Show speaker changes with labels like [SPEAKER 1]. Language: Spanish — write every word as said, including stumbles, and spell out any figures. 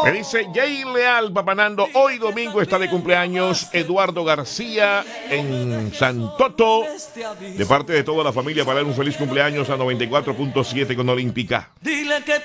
[SPEAKER 1] Me dice Jay Leal, Papanando, hoy domingo está de cumpleaños Eduardo García en Santoto. De parte de toda la familia, para dar un feliz cumpleaños a noventa y cuatro punto siete con Olímpica.
[SPEAKER 2] Dile que